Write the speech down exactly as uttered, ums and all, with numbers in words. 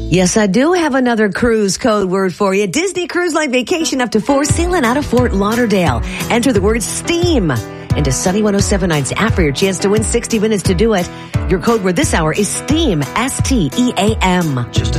Yes, I do have another cruise code word for you. Disney Cruise Line vacation up to four sailing out of Fort Lauderdale. Enter the word STEAM into Sunny one oh seven point nine's app for your chance to win sixty minutes to do it. Your code word this hour is STEAM, S T E A M. Just